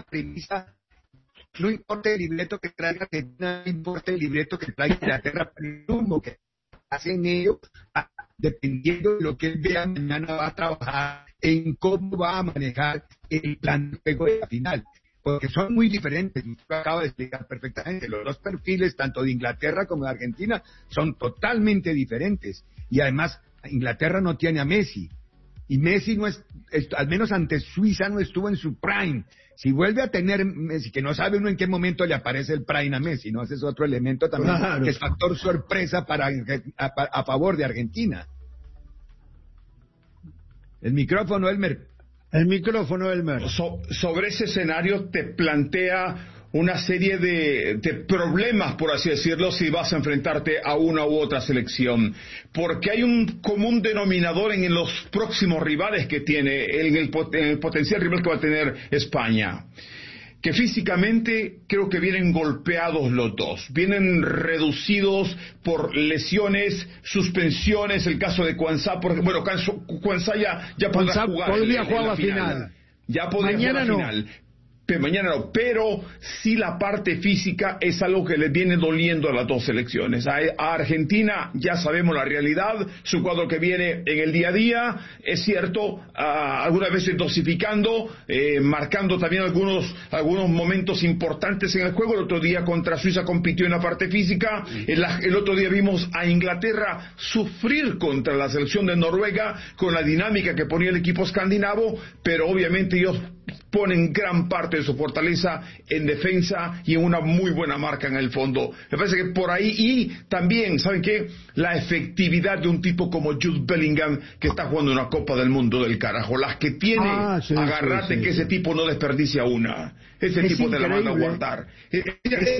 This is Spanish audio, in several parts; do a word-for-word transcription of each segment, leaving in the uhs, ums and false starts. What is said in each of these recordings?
premisa, no importa el libreto que traiga Argentina, no importa el libreto que traiga Inglaterra, pero el rumbo que hacen ellos, dependiendo de lo que él vea mañana, va a trabajar en cómo va a manejar el plan de juego de la final. Porque son muy diferentes, y usted acaba de explicar perfectamente, los dos perfiles, tanto de Inglaterra como de Argentina, son totalmente diferentes, y además Inglaterra no tiene a Messi, y Messi no es, es, al menos ante Suiza no estuvo en su prime. Si vuelve a tener Messi, que no sabe uno en qué momento le aparece el prime a Messi, ¿no? Ese es otro elemento también, claro, que es factor sorpresa para a, a favor de Argentina. El micrófono, Elmer. El micrófono, Elmer. So, sobre ese escenario te plantea una serie de, de problemas, por así decirlo, si vas a enfrentarte a una u otra selección, porque hay un común denominador en los próximos rivales que tiene, en el, en el potencial rival que va a tener España, que físicamente creo que vienen golpeados los dos, vienen reducidos por lesiones, suspensiones, el caso de Cuansá, por, bueno, Cuansá ya, ya podrá jugar, podría jugar la final. final, ya podría mañana jugar la no. final. Pero mañana no, pero sí la parte física es algo que le viene doliendo a las dos selecciones. A, a Argentina ya sabemos la realidad, su cuadro que viene en el día a día, es cierto, a, algunas veces dosificando, eh, marcando también algunos algunos momentos importantes en el juego. El otro día contra Suiza compitió en la parte física, el, el otro día vimos a Inglaterra sufrir contra la selección de Noruega con la dinámica que ponía el equipo escandinavo, pero obviamente ellos ponen gran parte de su fortaleza en defensa y en una muy buena marca en el fondo. Me parece que por ahí, y también, ¿saben qué? La efectividad de un tipo como Jude Bellingham, que está jugando una Copa del Mundo del carajo. Las que tiene, ah, sí, agarrate sí, sí, que sí. Ese tipo no desperdicia una. Ese es tipo te la manda a guardar. Eh, eh,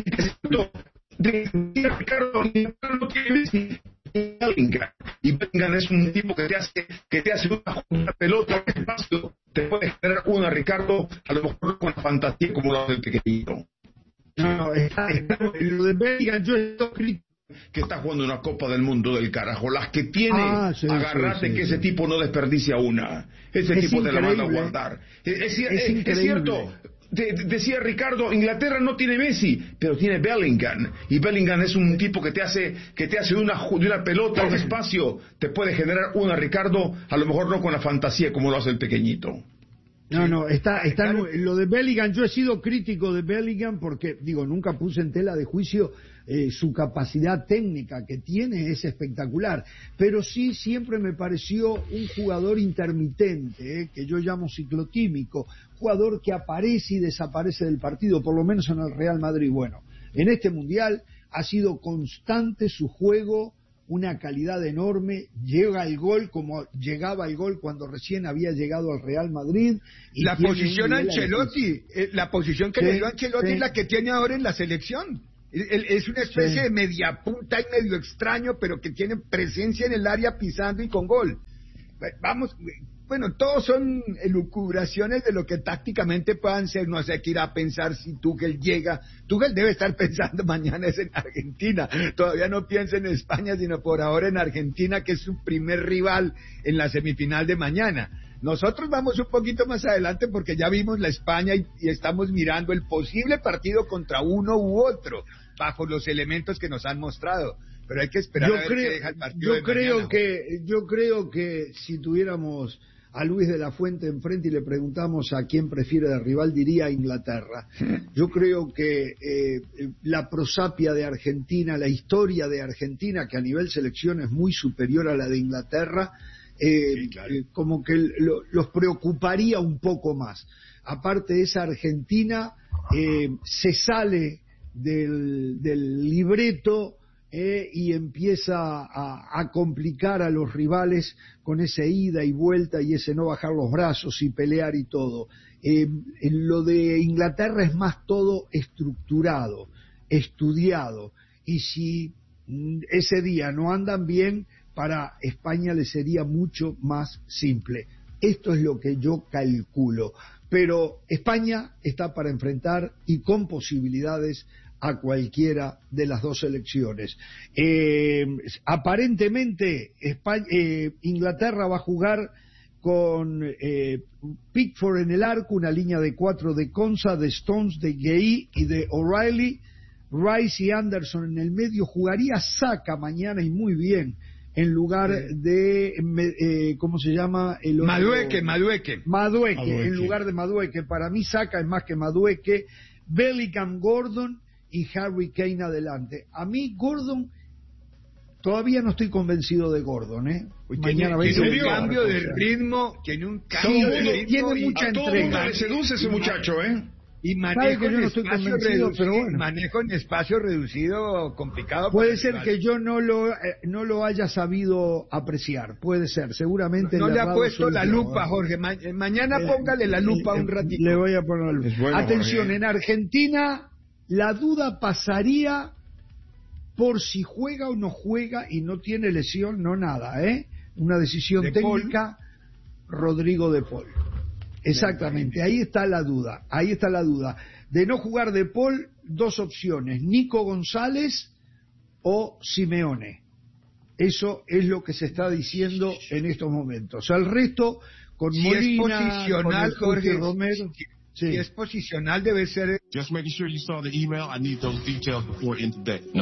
eh, Ricardo, no tiene Bellingham. Y Bellingham es un tipo que te hace, que te hace una, una pelota en espacio, te puede generar una, Ricardo, a lo mejor con la fantasía como lo del pequeñito. No, no, está, está, lo de Bellingham, yo estoy que está jugando una Copa del Mundo del carajo. Las que tiene, ah, sí, agarrate sí, sí, que sí. Ese tipo no desperdicia una. Ese es tipo increíble. Te la manda a guardar. Es, es, es, es, es cierto. De, de, decía Ricardo, Inglaterra no tiene Messi, pero tiene Bellingham, y Bellingham es un tipo que te hace que te hace de una, de una pelota en espacio, te puede generar una, Ricardo, a lo mejor no con la fantasía como lo hace el pequeñito. No, no, está, está lo de Bellingham. Yo he sido crítico de Bellingham porque, digo, nunca puse en tela de juicio eh, su capacidad técnica que tiene, es espectacular, pero sí siempre me pareció un jugador intermitente, eh, que yo llamo ciclotímico, jugador que aparece y desaparece del partido, por lo menos en el Real Madrid. Bueno, en este Mundial ha sido constante su juego, una calidad enorme, llega el gol como llegaba el gol cuando recién había llegado al Real Madrid. Y la posición Ancelotti, eh, la posición que sí, le dio Ancelotti sí. es la que tiene ahora en la selección. Es una especie sí. de media punta y medio extraño, pero que tiene presencia en el área pisando y con gol. Vamos, bueno, todos son elucubraciones de lo que tácticamente puedan ser. No sé qué irá a pensar si Tuchel llega. Tuchel debe estar pensando mañana es en Argentina. Todavía no piensa en España, sino por ahora en Argentina, que es su primer rival en la semifinal de mañana. Nosotros vamos un poquito más adelante porque ya vimos la España y, y estamos mirando el posible partido contra uno u otro, bajo los elementos que nos han mostrado. Pero hay que esperar yo a ver creo, qué deja el partido yo de creo mañana. que Yo creo que si tuviéramos a Luis de la Fuente enfrente y le preguntamos a quién prefiere de rival, diría a Inglaterra. Yo creo que eh, la prosapia de Argentina, la historia de Argentina, que a nivel selección es muy superior a la de Inglaterra, eh, sí, claro. eh, como que lo, los preocuparía un poco más. Aparte, esa Argentina eh, se sale del, del libreto Eh, y empieza a, a complicar a los rivales con ese ida y vuelta y ese no bajar los brazos y pelear y todo. Eh, en lo de Inglaterra es más todo estructurado, estudiado, y si ese día no andan bien, para España le sería mucho más simple. Esto es lo que yo calculo, pero España está para enfrentar y con posibilidades a cualquiera de las dos selecciones. Eh, aparentemente España, eh, Inglaterra va a jugar con eh, Pickford en el arco, una línea de cuatro de Konsa, de Stones, de Gay y de O'Reilly, Rice y Anderson en el medio. Jugaría Saka mañana y muy bien en lugar sí. de eh, ¿cómo se llama? El otro... Madueque, Madueque. Madueque, Madueque, en lugar de Madueque. Para mí Saka es más que Madueque. Bellingham, Gordon y Harry Kane adelante. A mí Gordon, todavía no estoy convencido de Gordon, ¿eh? Mañana tiene, tiene un cambio de ritmo, tiene un cambio de ritmo, tiene mucha a todo entrega. mundo le seduce ese muchacho, ¿eh? Y manejo que yo en no estoy espacio convencido, reducido, pero bueno. manejo en espacio reducido complicado. Puede ser que yo no lo eh, no lo haya sabido apreciar, puede ser, seguramente. No, no le ha puesto la yo, lupa, ¿eh? Jorge. Ma mañana eh, póngale la lupa eh, un ratito. Le voy a poner la lupa. Bueno, atención, Jorge. En Argentina la duda pasaría por si juega o no juega y no tiene lesión, no nada, ¿eh? Una decisión de técnica, Paul. Rodrigo de Paul. Exactamente, ahí está la duda, ahí está la duda. De no jugar de Paul, dos opciones, Nico González o Simeone. Eso es lo que se está diciendo en estos momentos. El resto, con si Molina, es posicional, con Jorge Romero. Si, sí. si es posicional, debe ser... Just making sure you saw the email. I need those details before in today. No.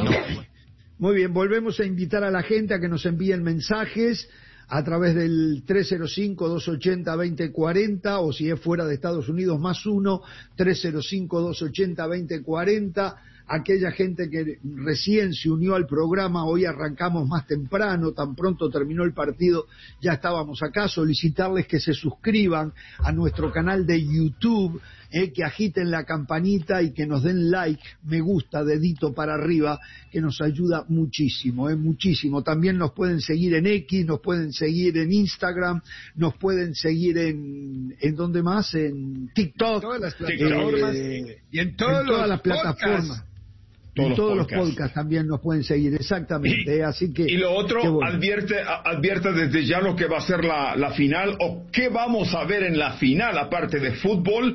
Muy bien, volvemos a invitar a la gente a que nos envíen mensajes a través del tres cero cinco, dos ochenta, veinte cuarenta, o si es fuera de Estados Unidos, más uno, tres cero cinco, dos ochenta, veinte cuarenta. Aquella gente que recién se unió al programa, hoy arrancamos más temprano, tan pronto terminó el partido, ya estábamos acá. Solicitarles que se suscriban a nuestro canal de YouTube, eh, que agiten la campanita y que nos den like, me gusta, dedito para arriba, que nos ayuda muchísimo, eh, muchísimo. También nos pueden seguir en X, nos pueden seguir en Instagram, nos pueden seguir en, ¿en dónde más? En TikTok, todas las plataformas, eh, y en, todos en todas los las plataformas. Todos en los todos podcasts. los podcasts también nos pueden seguir, exactamente. Y, así que, y lo otro, bueno. advierte, advierte desde ya lo que va a ser la, la final, o qué vamos a ver en la final, aparte de fútbol,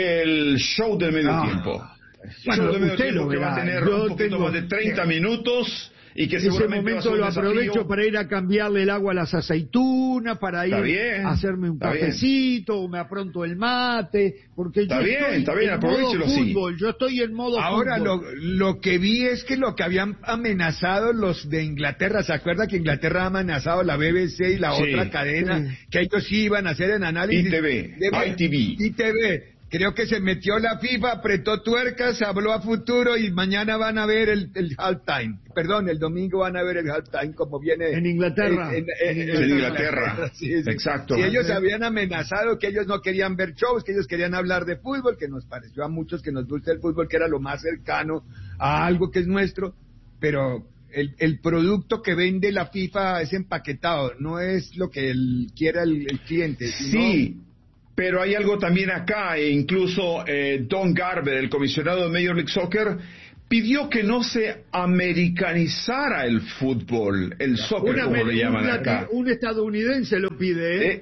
el show del medio ah, tiempo. El bueno, show del medio usted tiempo lo que verá. va a tener Yo un poquito tengo, más de treinta minutos. Y que ese seguramente momento va a lo ser un aprovecho desafío. para ir a cambiarle el agua a las aceitunas, para ir bien, a hacerme un cafecito, o me apronto el mate, porque está yo bien, estoy está bien, en modo aprovechelo así. fútbol, yo estoy en modo Ahora, fútbol. lo, lo que vi es que lo que habían amenazado los de Inglaterra, ¿se acuerda que Inglaterra ha amenazado la B B C y la Sí, otra cadena, sí. que ellos iban a hacer en análisis? I T V, de, I T V. I T V. Creo que se metió la FIFA, apretó tuercas, habló a futuro y mañana van a ver el, el halftime. Perdón, el domingo van a ver el halftime como viene... En Inglaterra. En, en, en, en Inglaterra, sí, sí. exacto. Si ellos habían amenazado que ellos no querían ver shows, que ellos querían hablar de fútbol, que nos pareció a muchos que nos gusta el fútbol, que era lo más cercano a algo que es nuestro, pero... El, el producto que vende la FIFA es empaquetado, no es lo que el, quiera el, el cliente. Sino... Sí, pero hay algo también acá, e incluso eh, Don Garber, el comisionado de Major League Soccer, pidió que no se americanizara el fútbol, el soccer, Una, como le llaman un, acá. un estadounidense lo pide, ¿eh? Eh,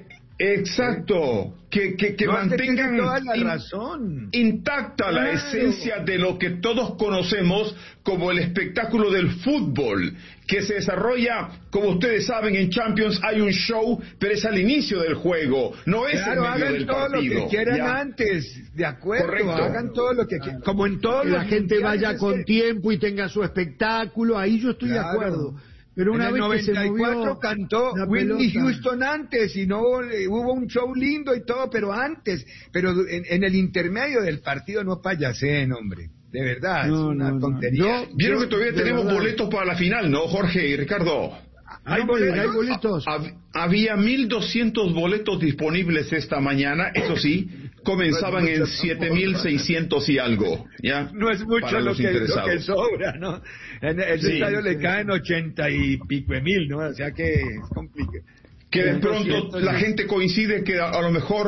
Exacto, que, que, que no, mantengan toda la in, razón. intacta Claro. la esencia de lo que todos conocemos como el espectáculo del fútbol, que se desarrolla, como ustedes saben, en Champions hay un show, pero es al inicio del juego, no es Claro, en medio hagan del todo partido. lo que quieran ¿ya? antes, de acuerdo, Correcto. hagan todo lo que quieran, como en todos Que los la gente mundiales, vaya es con que- tiempo y tenga su espectáculo, ahí yo estoy Claro. de acuerdo. Pero una en el vez que se noventa y cuatro movió cantó la Whitney pelota. Houston antes y no eh, hubo un show lindo y todo, pero antes, pero en, en el intermedio del partido no payaseen, hombre, de verdad, No, es una no, no. tontería. Yo- Vieron Yo, que todavía de tenemos verdad. boletos para la final, ¿no, Jorge y Ricardo? Hay No, boletos, hay hay- boletos. Hab- Había mil doscientos boletos disponibles esta mañana, eso sí, comenzaban No es en mucho siete mil seiscientos y algo, ¿ya? No es mucho Para lo los que, lo interesados. que sobra, ¿no? En el Sí. estadio le caen ochenta y pico de mil, ¿no? O sea que es complicado. Que de Entonces, pronto la gente coincide que a, a lo mejor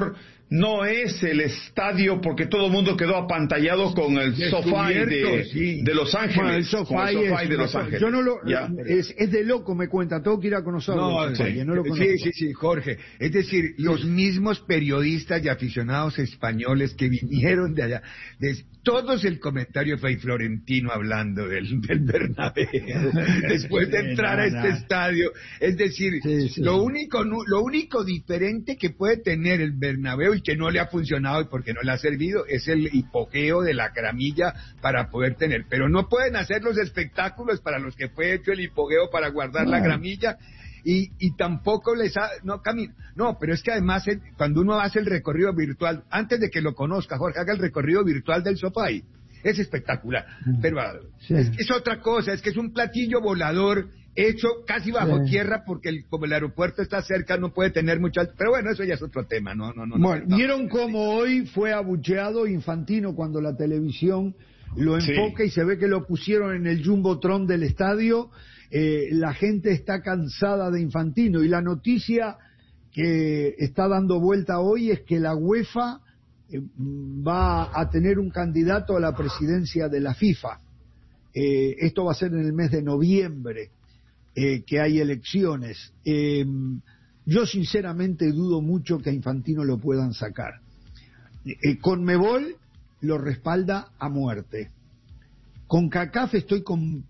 no es el estadio porque todo el mundo quedó apantallado con el SoFi de, sí. de Los Ángeles. Bueno, el SoFi, el SoFi de Los Ángeles. Yo no lo, es, es de loco, me cuenta, tengo que ir a conocerlo. No, sí. no lo sí, sí, sí, Jorge. Es decir, los mismos periodistas y aficionados españoles que vinieron de allá, de, todos el comentario fue Florentino hablando del, del Bernabéu después de entrar a este estadio. Es decir, sí, sí. lo único lo único diferente que puede tener el Bernabéu y que no le ha funcionado y porque no le ha servido es el hipogeo de la gramilla para poder tener, pero no pueden hacer los espectáculos para los que fue hecho el hipogeo para guardar no. la gramilla y, y tampoco les ha, no camina, no, pero es que además el, cuando uno hace el recorrido virtual, antes de que lo conozca, Jorge, haga el recorrido virtual del SoFi, es espectacular, pero sí. es, es otra cosa, es que es un platillo volador hecho casi bajo sí. tierra porque el, como el aeropuerto está cerca no puede tener mucho, pero bueno, eso ya es otro tema, no, no, no. Bueno, no, vieron no, cómo no, hoy fue abucheado Infantino cuando la televisión lo enfoca sí. y se ve que lo pusieron en el jumbotron del estadio. Eh, la gente está cansada de Infantino y la noticia que está dando vuelta hoy es que la UEFA eh, va a tener un candidato a la presidencia de la FIFA. Eh, esto va a ser en el mes de noviembre. Eh, que hay elecciones. Eh, yo sinceramente dudo mucho que a Infantino lo puedan sacar. Eh, Conmebol lo respalda a muerte. Con CACAF estoy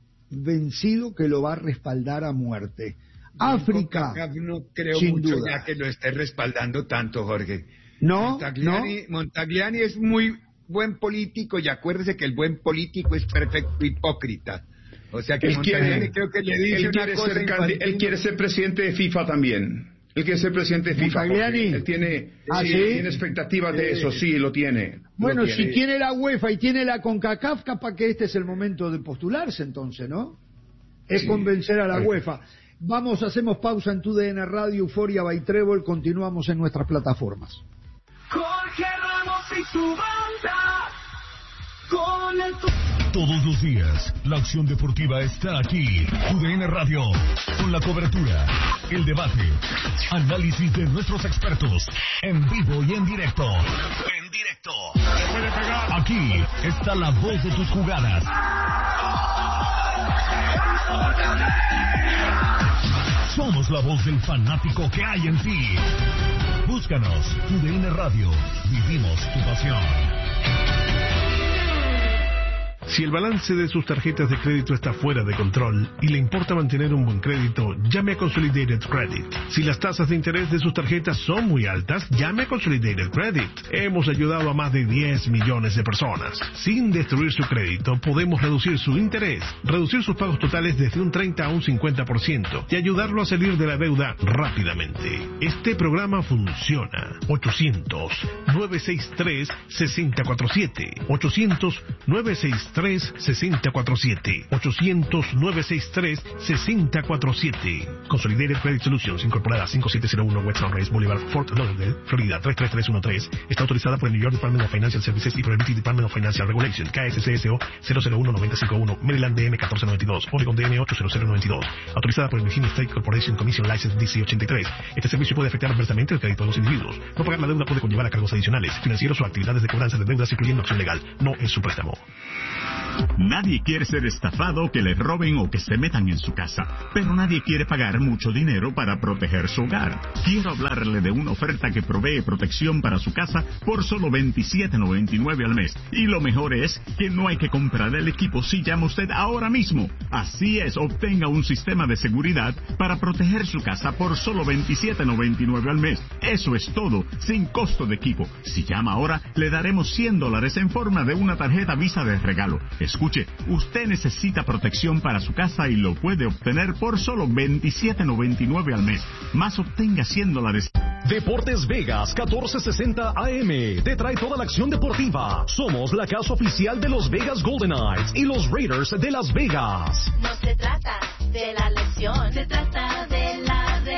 convencido que lo va a respaldar a muerte. África, no creo sin mucho duda. ya que lo esté respaldando tanto, Jorge. No, Montagliani, no. Montagliani es muy buen político y acuérdese que el buen político es perfecto hipócrita. O sea que él quiere, creo que le dice él, una quiere cosa ser candi- él quiere ser presidente de FIFA también. Él quiere ser presidente de FIFA. Él tiene, ¿Ah, sí, sí? tiene expectativas de eso, sí, lo tiene. Bueno, lo si tiene. tiene la UEFA y tiene la CONCACAF, capaz que este es el momento de postularse entonces, ¿no? Es sí. convencer a la UEFA. Vamos, hacemos pausa en tu D N Radio, Euforia by Trébol, continuamos en nuestras plataformas. Jorge Ramos y su banda con el... Todos los días, la acción deportiva está aquí. U D N Radio, con la cobertura, el debate, análisis de nuestros expertos, en vivo y en directo. En directo. Aquí está la voz de tus jugadas. Somos la voz del fanático que hay en ti. Búscanos, U D N Radio. Vivimos tu pasión. Si el balance de sus tarjetas de crédito está fuera de control y le importa mantener un buen crédito, llame a Consolidated Credit. Si las tasas de interés de sus tarjetas son muy altas, llame a Consolidated Credit. Hemos ayudado a más de diez millones de personas. Sin destruir su crédito, podemos reducir su interés, reducir sus pagos totales desde un treinta a un cincuenta por ciento y ayudarlo a salir de la deuda rápidamente. Este programa funciona. ochocientos, nueve seis tres, seis cero cuatro siete. ochocientos, nueve seis tres, seis cero cuatro siete. ochocientos, nueve seis tres, seis cero cuatro siete. Consolidated Credit Solutions, incorporada cinco siete cero uno West Sunrise Boulevard, Fort Lauderdale, Florida tres tres tres uno tres. Está autorizada por el New York Department of Financial Services y por el B T Department of Financial Regulation, K S C S O cero cero uno nueve cinco uno, Maryland D M uno cuatro nueve dos, Oregon D M ocho cero cero nueve dos. Autorizada por el Virginia State Corporation Commission License D C ochenta y tres. Este servicio puede afectar adversamente el crédito de los individuos. No pagar la deuda puede conllevar a cargos adicionales, financieros o actividades de cobranza de deudas, incluyendo acción legal. No es su préstamo. Nadie quiere ser estafado, que le roben o que se metan en su casa, pero nadie quiere pagar mucho dinero para proteger su hogar. Quiero hablarle de una oferta que provee protección para su casa por solo veintisiete noventa y nueve al mes. Y lo mejor es que no hay que comprar el equipo si llama usted ahora mismo. Así es, obtenga un sistema de seguridad para proteger su casa por solo veintisiete noventa y nueve al mes. Eso es todo, sin costo de equipo. Si llama ahora, le daremos cien dólares en forma de una tarjeta Visa de regalo. Escuche, usted necesita protección para su casa y lo puede obtener por solo veintisiete noventa y nueve al mes. Más obtenga cien dólares. Deportes Vegas catorce sesenta A M te trae toda la acción deportiva. Somos la casa oficial de los Vegas Golden Knights y los Raiders de Las Vegas. No se trata de la lesión, se trata de la recuperación.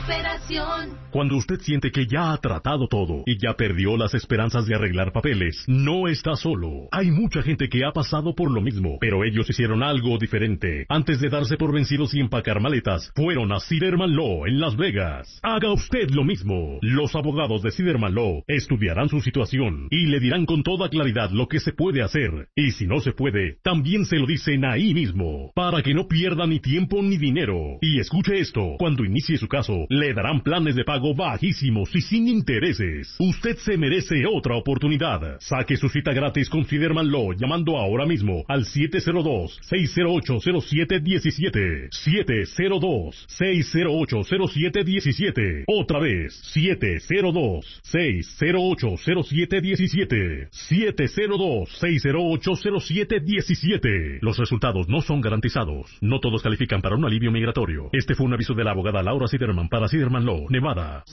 desesperación. Cuando usted siente que ya ha tratado todo y ya perdió las esperanzas de arreglar papeles, no está solo. Hay mucha gente que ha pasado por lo mismo, pero ellos hicieron algo diferente. Antes de darse por vencidos y empacar maletas, fueron a Siderman Law en Las Vegas. Haga usted lo mismo. Los abogados de Siderman Law estudiarán su situación y le dirán con toda claridad lo que se puede hacer. Y si no se puede, también se lo dicen ahí mismo, para que no pierda ni tiempo ni dinero. Y escuche esto, cuando inicie su caso, le darán planes de pago bajísimos y sin intereses. Usted se merece otra oportunidad. Saque su cita gratis con Siderman Law llamando ahora mismo al siete cero dos, seis cero ocho, cero siete uno siete. siete cero dos, seis cero ocho, cero siete uno siete. Otra vez, siete cero dos, seis cero ocho, cero siete uno siete. siete cero dos, seis cero ocho, cero siete uno siete. Los resultados no son garantizados. No todos califican para un alivio migratorio. Este fue un aviso de la abogada Laura Siderman para Siderman Law, Nevada.